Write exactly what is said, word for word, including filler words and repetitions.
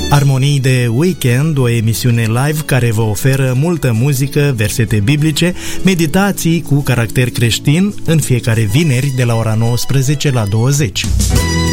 Armonii de Weekend, o emisiune live care vă oferă multă muzică, versete biblice, meditații cu caracter creștin în fiecare vineri de la ora nouăsprezece la douăzeci.